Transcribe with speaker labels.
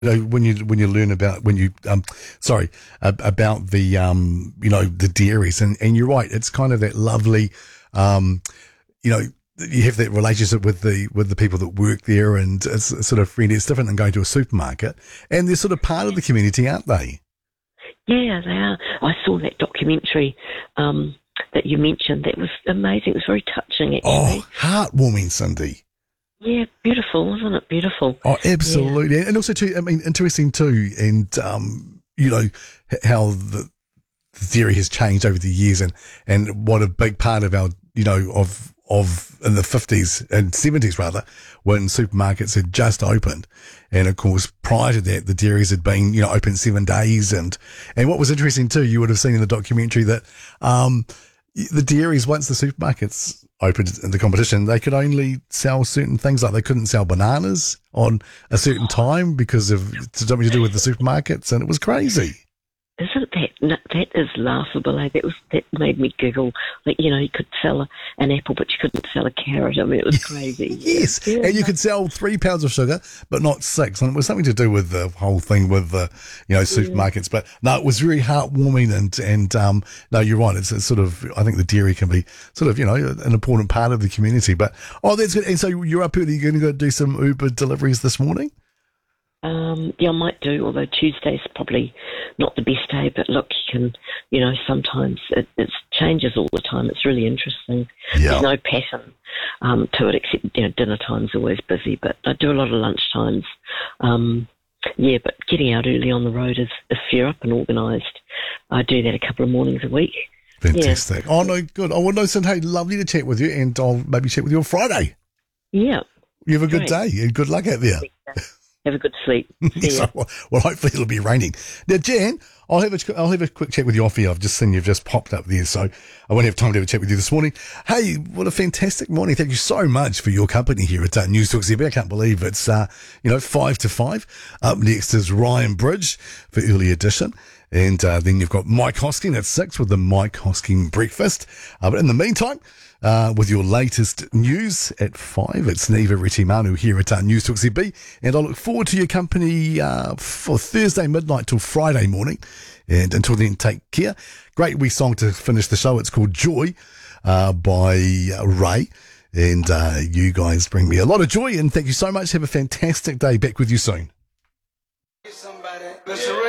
Speaker 1: when you learn about about the the dairies, and you're right, it's kind of that lovely you know you have that relationship with the people that work there, and it's sort of friendly. It's different than going to a supermarket, and they're sort of part of the community, aren't they?
Speaker 2: Yeah, they are. I saw that documentary that you mentioned. That was amazing. It was very touching, actually.
Speaker 1: Oh, heartwarming, Cindy.
Speaker 2: Yeah, beautiful, wasn't it? Beautiful.
Speaker 1: Oh, absolutely. Yeah. And also, too, I mean, interesting, too, and, how the theory has changed over the years, and what a big part of our, of in the 50s and 70s, rather, when supermarkets had just opened. And, of course, prior to that, the dairies had been, open 7 days. And what was interesting, too, you would have seen in the documentary that the dairies, once the supermarkets opened in the competition, they could only sell certain things, like they couldn't sell bananas on a certain time because of something to do with the supermarkets, and it was crazy.
Speaker 2: Isn't that is laughable? That made me giggle. Like, you could sell an apple, but you couldn't sell a carrot. I mean, it was crazy.
Speaker 1: Yes, yeah. And you could sell 3 pounds of sugar, but not 6. And it was something to do with the whole thing with the, supermarkets. But no, it was very heartwarming. And no, you're right. It's sort of, I think the dairy can be sort of, an important part of the community. But, that's good. And so you're up early. You're going to go do some Uber deliveries this morning?
Speaker 2: Yeah, I might do, although Tuesday's probably not the best day. But look, you can, sometimes it changes all the time. It's really interesting.
Speaker 1: Yeah.
Speaker 2: There's no pattern to it, except, dinner time's always busy. But I do a lot of lunch times. But getting out early on the road if you're up and organised, I do that a couple of mornings a week.
Speaker 1: Fantastic.
Speaker 2: Yeah.
Speaker 1: Oh, no, good. Oh, well, no, Sin, hey, lovely to chat with you, and I'll maybe chat with you on Friday.
Speaker 2: Yeah.
Speaker 1: You have a good day, and good luck out there.
Speaker 2: Have a good sleep.
Speaker 1: Yes, well, hopefully it'll be raining. Now, Jan, I'll have a quick chat with you off here. I've just seen you've just popped up there, so I won't have time to have a chat with you this morning. Hey, what a fantastic morning. Thank you so much for your company here at News Talk ZB. I can't believe it's, 5 to 5. Up next is Ryan Bridge for Early Edition. And then you've got Mike Hosking at 6 with the Mike Hosking Breakfast. But in the meantime, with your latest news at 5, it's Neva Retimanu here at News Talk ZB. And I look forward to your company for Thursday midnight till Friday morning. And until then, take care. Great wee song to finish the show. It's called Joy by Ray. And you guys bring me a lot of joy. And thank you so much. Have a fantastic day. Back with you soon.